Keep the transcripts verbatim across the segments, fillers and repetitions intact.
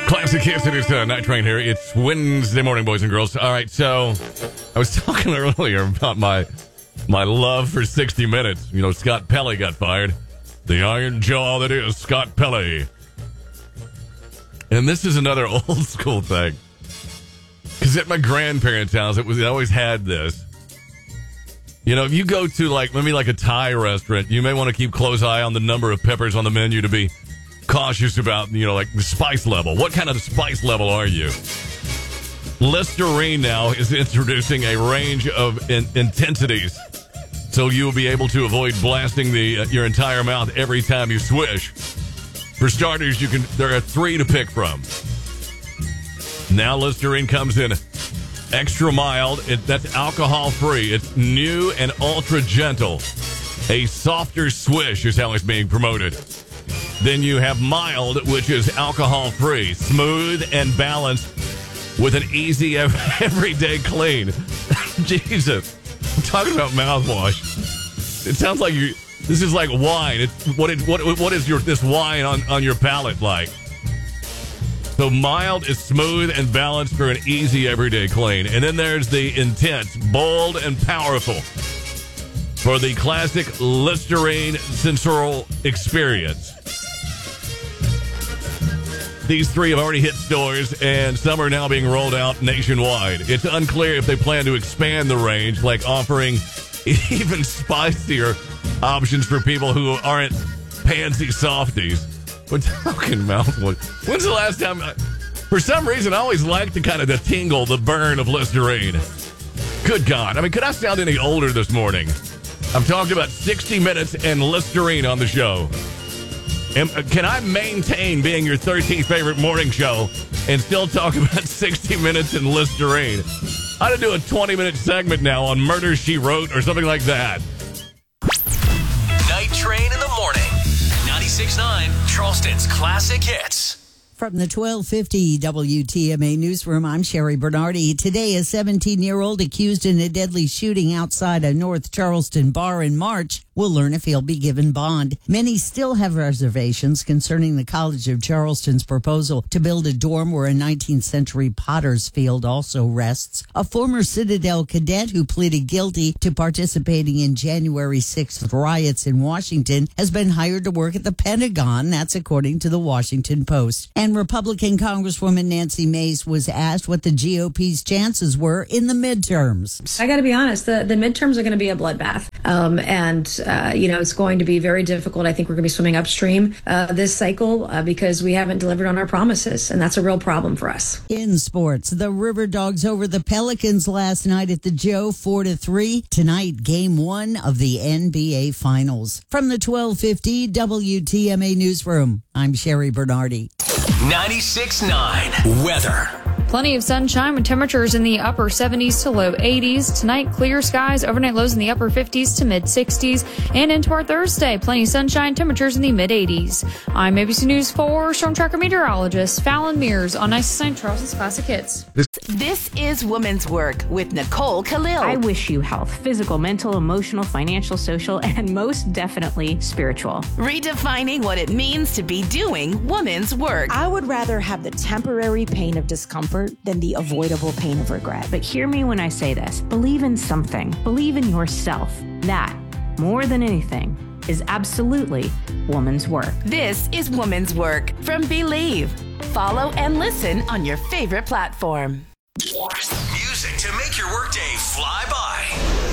Classic hits. It is uh, Night Train here. It's Wednesday morning, boys and girls. All right, so I was talking earlier about my my love for sixty minutes. You know, Scott Pelley got fired. The iron jaw that is Scott Pelley. And this is another old school thing. Because at my grandparents' house, it was they always had this. You know, if you go to like maybe like a Thai restaurant, you may want to keep close eye on the number of peppers on the menu to be cautious about, you know, like the spice level. What kind of spice level are you? Listerine now is introducing a range of in- intensities, so you will be able to avoid blasting the uh, your entire mouth every time you swish. For starters, you can there are three to pick from. Now Listerine comes in extra mild. It, that's alcohol free. It's new and ultra gentle. A softer swish is how it's being promoted. Then you have mild, which is alcohol-free, smooth and balanced with an easy everyday clean. Jesus, I'm talking about mouthwash. It sounds like you. This is like wine. It's what is what what is your this wine on, on your palate like? So mild is smooth and balanced for an easy everyday clean, and then there's the intense, bold and powerful for the classic Listerine sensorial experience. These three have already hit stores, and some are now being rolled out nationwide. It's unclear if they plan to expand the range, like offering even spicier options for people who aren't pansy softies. We're talking mouthwash. When's the last time? I, for some reason, I always like the kind of the tingle, the burn of Listerine. Good God. I mean, could I sound any older this morning? I've talked about sixty minutes and Listerine on the show. Am, can I maintain being your thirteenth favorite morning show and still talk about sixty minutes and Listerine? I ought to do a twenty-minute segment now on Murder, She Wrote or something like that. Night Train in the morning. ninety-six point nine, Charleston's classic hits. From the twelve fifty W T M A newsroom, I'm Sherry Bernardi. Today, a seventeen-year-old accused in a deadly shooting outside a North Charleston bar in March will learn if he'll be given bond. Many still have reservations concerning the College of Charleston's proposal to build a dorm where a nineteenth century potter's field also rests. A former Citadel cadet who pleaded guilty to participating in January sixth riots in Washington has been hired to work at the Pentagon. That's according to the Washington Post. And Republican Congresswoman Nancy Mace was asked what the G O P's chances were in the midterms. I got to be honest, the, the midterms are going to be a bloodbath. Um, and, uh, you know, it's going to be very difficult. I think we're going to be swimming upstream uh, this cycle uh, because we haven't delivered on our promises. And that's a real problem for us. In sports, the River Dogs over the Pelicans last night at the Joe, four to three. Tonight, game one of the N B A Finals. From the twelve fifty W T M A newsroom, I'm Sherry Bernardi. ninety-six point nine weather. Plenty of sunshine with temperatures in the upper seventies to low eighties. Tonight, clear skies, overnight lows in the upper fifties to mid sixties. And into our Thursday, plenty of sunshine, temperatures in the mid eighties. I'm A B C News four Storm Tracker meteorologist Fallon Mears on ninety-six point nine Charleston's Classic Hits. This is Women's Work with Nicole Khalil. I wish you health, physical, mental, emotional, financial, social, and most definitely spiritual. Redefining what it means to be doing women's work. I would rather have the temporary pain of discomfort than the avoidable pain of regret. But hear me when I say this. Believe in something. Believe in yourself. That, more than anything, is absolutely woman's work. This is Woman's Work from Believe. Follow and listen on your favorite platform. Music to make your workday fly by.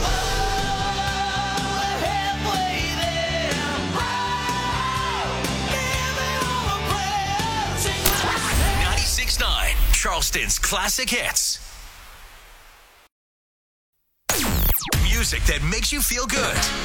ninety-six point nine, Charleston's Classic Hits. Music that makes you feel good.